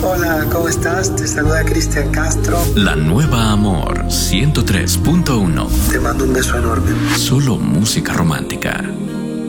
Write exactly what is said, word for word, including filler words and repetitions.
Hola, ¿cómo estás? Te saluda Cristian Castro. La Nueva Amor ciento tres punto uno. Te mando un beso enorme. Solo música romántica.